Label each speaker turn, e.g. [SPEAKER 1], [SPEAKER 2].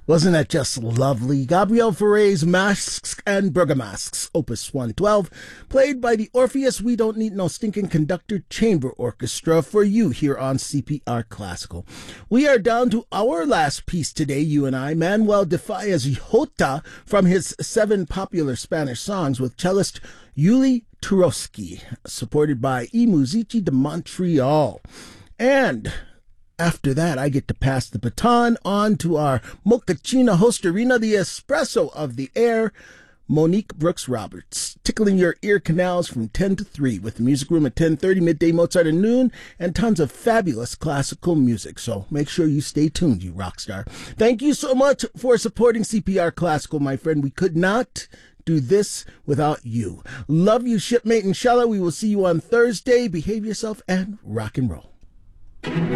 [SPEAKER 1] Wasn't that just lovely? Gabriel Fauré's Masks and Bergamasques, Opus 112, played by the Orpheus We Don't Need No Stinking Conductor Chamber Orchestra for you here on CPR Classical. We are down to our last piece today, you and I, Manuel de Falla's Jota from his 7 popular Spanish songs with cellist Yuli Turovsky, supported by I Musici de Montreal. And after that, I get to pass the baton on to our mochaccino hostarina, the espresso of the air, Monique Brooks Roberts, tickling your ear canals from 10 to 3 with the music room at 10:30, midday Mozart at noon, and tons of fabulous classical music. So make sure you stay tuned, you rock star. Thank you so much for supporting CPR Classical, my friend. We could not do this without you. Love you, shipmate. Inshallah, we will see you on Thursday. Behave yourself and rock and roll.